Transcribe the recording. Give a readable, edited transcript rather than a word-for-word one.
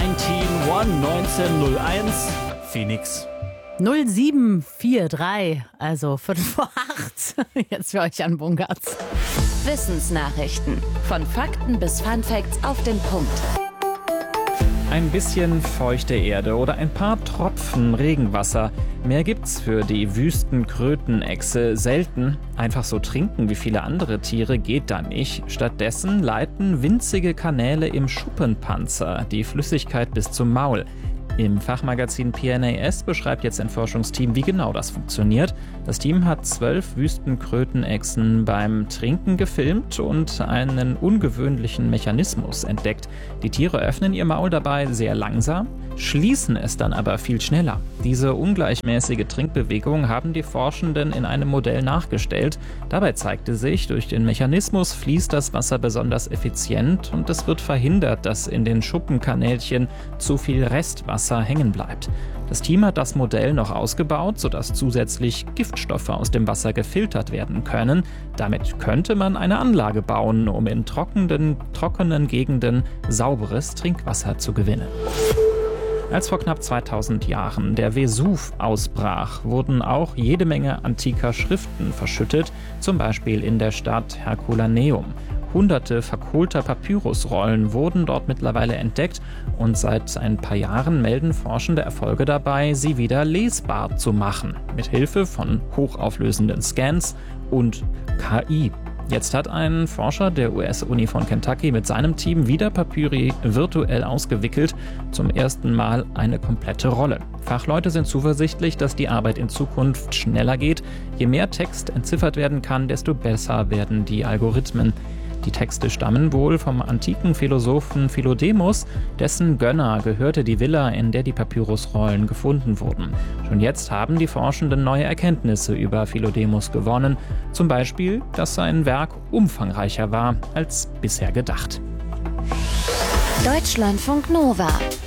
1901, Phoenix. 0743, also 5:08. Jetzt für euch an Bungartz. Wissensnachrichten. Von Fakten bis Funfacts auf den Punkt. Ein bisschen feuchte Erde oder ein paar Tropfen Regenwasser. Mehr gibt's für die Wüstenkrötenechse selten. Einfach so trinken wie viele andere Tiere geht da nicht. Stattdessen leiten winzige Kanäle im Schuppenpanzer die Flüssigkeit bis zum Maul. Im Fachmagazin PNAS beschreibt jetzt ein Forschungsteam, wie genau das funktioniert. Das Team hat 12 Wüstenkrötenechsen beim Trinken gefilmt und einen ungewöhnlichen Mechanismus entdeckt. Die Tiere öffnen ihr Maul dabei sehr langsam, schließen es dann aber viel schneller. Diese ungleichmäßige Trinkbewegung haben die Forschenden in einem Modell nachgestellt. Dabei zeigte sich, durch den Mechanismus fließt das Wasser besonders effizient und es wird verhindert, dass in den Schuppenkanälchen zu viel Restwasser hängen bleibt. Das Team hat das Modell noch ausgebaut, sodass zusätzlich Giftstoffe aus dem Wasser gefiltert werden können. Damit könnte man eine Anlage bauen, um in trockenen Gegenden sauberes Trinkwasser zu gewinnen. Als vor knapp 2000 Jahren der Vesuv ausbrach, wurden auch jede Menge antiker Schriften verschüttet, zum Beispiel in der Stadt Herculaneum. Hunderte verkohlter Papyrusrollen wurden dort mittlerweile entdeckt und seit ein paar Jahren melden Forschende Erfolge dabei, sie wieder lesbar zu machen, mit Hilfe von hochauflösenden Scans und KI. Jetzt hat ein Forscher der US-Uni von Kentucky mit seinem Team wieder Papyri virtuell ausgewickelt, zum ersten Mal eine komplette Rolle. Fachleute sind zuversichtlich, dass die Arbeit in Zukunft schneller geht. Je mehr Text entziffert werden kann, desto besser werden die Algorithmen. Die Texte stammen wohl vom antiken Philosophen Philodemos, dessen Gönner gehörte die Villa, in der die Papyrusrollen gefunden wurden. Schon jetzt haben die Forschenden neue Erkenntnisse über Philodemos gewonnen, zum Beispiel, dass sein Werk umfangreicher war als bisher gedacht. Deutschlandfunk Nova